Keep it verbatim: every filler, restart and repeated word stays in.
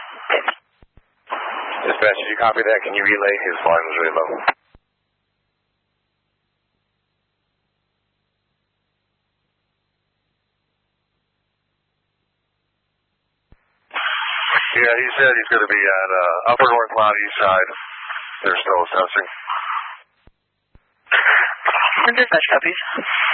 Dispatch, did you copy that? Can you relay? His volume was really low. Yeah, he said he's going to be at uh, upper north line east side. They're still assessing. Dispatch copies.